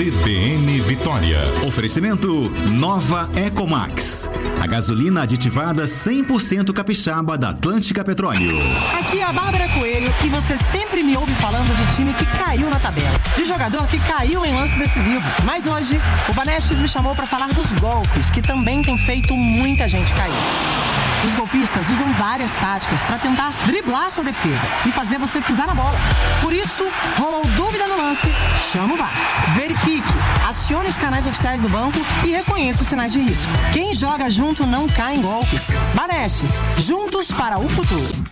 CBN Vitória. Oferecimento Nova Ecomax. A gasolina aditivada 100% capixaba da Atlântica Petróleo. Aqui é a Bárbara Coelho e você sempre me ouve falando de time que caiu na tabela, de jogador que caiu em lance decisivo. Mas hoje, o Banestes me chamou para falar dos golpes que também tem feito muita gente cair. Os golpistas usam várias táticas para tentar driblar sua defesa e fazer você pisar na bola. Por isso, rolou dúvida no lance, chama o VAR. Verifique, acione os canais oficiais do banco e reconheça os sinais de risco. Quem joga junto não cai em golpes. Banestes, juntos para o futuro.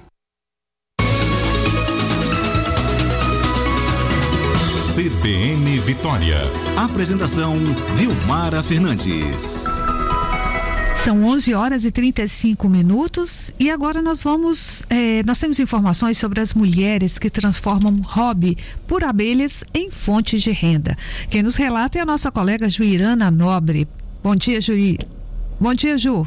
CBN Vitória. Apresentação Vilmara Fernandes. São 11h35 e agora nós temos informações sobre as mulheres que transformam hobby por abelhas em fontes de renda. Quem nos relata é a nossa colega Juirana Nobre. Bom dia, Juí. Bom dia, Ju.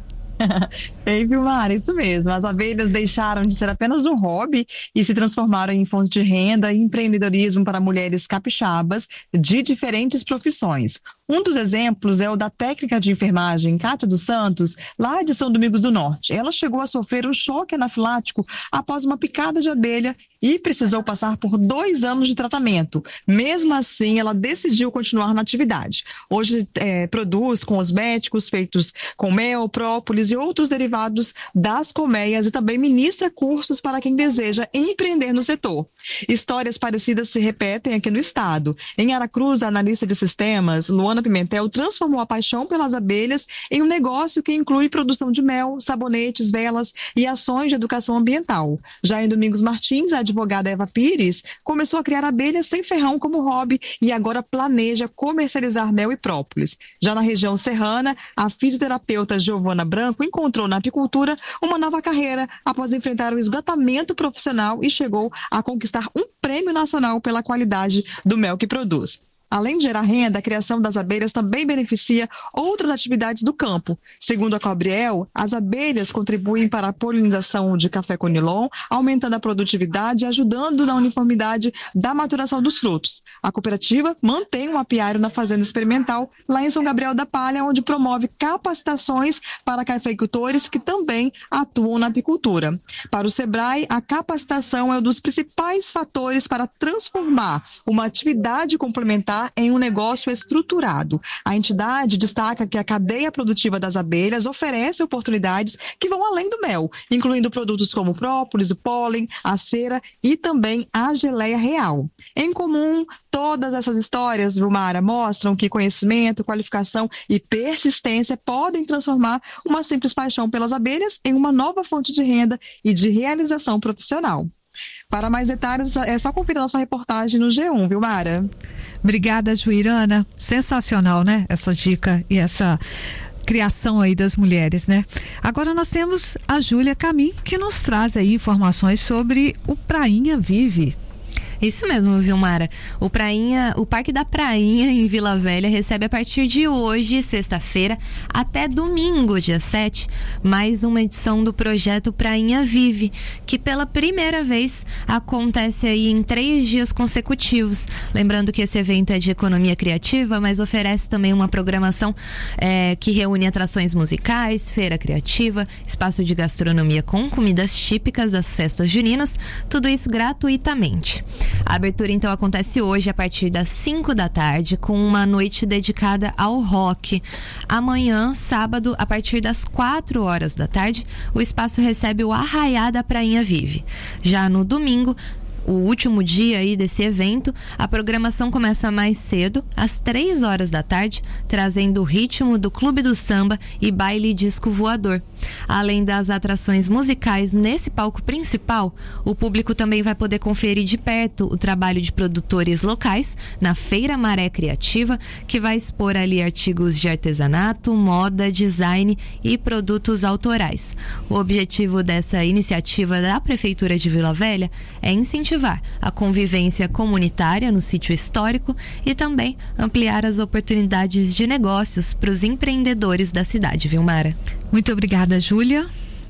Ei, Vilmar, isso mesmo. As abelhas deixaram de ser apenas um hobby e se transformaram em fonte de renda e empreendedorismo para mulheres capixabas de diferentes profissões. Um dos exemplos é o da técnica de enfermagem Cátia dos Santos, lá de São Domingos do Norte. Ela chegou a sofrer um choque anafilático após uma picada de abelha e precisou passar por 2 anos de tratamento. Mesmo assim, ela decidiu continuar na atividade. Hoje produz cosméticos feitos com mel, própolis e outros derivados das colmeias e também ministra cursos para quem deseja empreender no setor. Histórias parecidas se repetem aqui no estado. Em Aracruz, a analista de sistemas, Luana Pimentel, transformou a paixão pelas abelhas em um negócio que inclui produção de mel, sabonetes, velas e ações de educação ambiental. Já em Domingos Martins, a advogada Eva Pires começou a criar abelhas sem ferrão como hobby e agora planeja comercializar mel e própolis. Já na região serrana, a fisioterapeuta Giovana Branco encontrou na apicultura uma nova carreira após enfrentar o esgotamento profissional e chegou a conquistar um prêmio nacional pela qualidade do mel que produz. Além de gerar renda, a criação das abelhas também beneficia outras atividades do campo. Segundo a Cobriel, as abelhas contribuem para a polinização de café conilon, aumentando a produtividade e ajudando na uniformidade da maturação dos frutos. A cooperativa mantém um apiário na fazenda experimental lá em São Gabriel da Palha, onde promove capacitações para cafeicultores que também atuam na apicultura. Para o Sebrae, a capacitação é um dos principais fatores para transformar uma atividade complementar em um negócio estruturado. A entidade destaca que a cadeia produtiva das abelhas oferece oportunidades que vão além do mel, incluindo produtos como própolis, o pólen, a cera e também a geleia real. Em comum, todas essas histórias, Vilmara, mostram que conhecimento, qualificação e persistência podem transformar uma simples paixão pelas abelhas em uma nova fonte de renda e de realização profissional. Para mais detalhes, é só conferir nossa reportagem no G1, Vilmara. Obrigada, Juirana. Sensacional, né? Essa dica e essa criação aí das mulheres, né? Agora nós temos a Júlia Camim, que nos traz aí informações sobre o Prainha Vive. Isso mesmo, Vilmara. O Parque da Prainha, em Vila Velha, recebe a partir de hoje, sexta-feira, até domingo, dia 7, mais uma edição do projeto Prainha Vive, que pela primeira vez acontece aí em 3 dias consecutivos. Lembrando que esse evento é de economia criativa, mas oferece também uma programação que reúne atrações musicais, feira criativa, espaço de gastronomia com comidas típicas das festas juninas, tudo isso gratuitamente. A abertura então acontece hoje a partir das 5 da tarde com uma noite dedicada ao rock. Amanhã, sábado, a partir das 4 horas da tarde, o espaço recebe o Arraiá da Prainha Vive. Já no domingo, o último dia aí desse evento, a programação começa mais cedo, às 3 horas da tarde, trazendo o ritmo do Clube do Samba e baile disco voador. Além das atrações musicais nesse palco principal, o público também vai poder conferir de perto o trabalho de produtores locais na Feira Maré Criativa, que vai expor ali artigos de artesanato, moda, design e produtos autorais. O objetivo dessa iniciativa da Prefeitura de Vila Velha é incentivar a convivência comunitária no sítio histórico e também ampliar as oportunidades de negócios para os empreendedores da cidade, Vilmara. Muito obrigada, Júlia.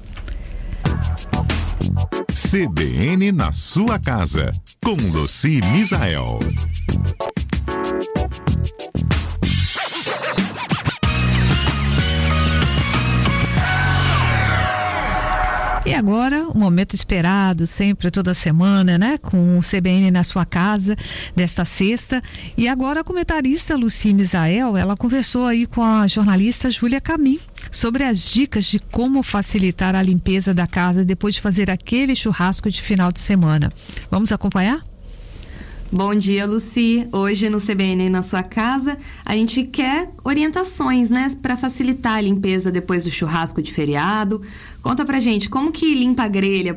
CBN na sua casa, com Luci Misael. agora o momento esperado, sempre, toda semana, né? Com o CBN na sua casa, desta sexta. E agora a comentarista Lucy Misael, ela conversou aí com a jornalista Júlia Camin sobre as dicas de como facilitar a limpeza da casa depois de fazer aquele churrasco de final de semana. Vamos acompanhar? Bom dia, Lucy. Hoje no CBN na sua casa, a gente quer orientações, né, para facilitar a limpeza depois do churrasco de feriado. Conta pra gente como que limpa a grelha,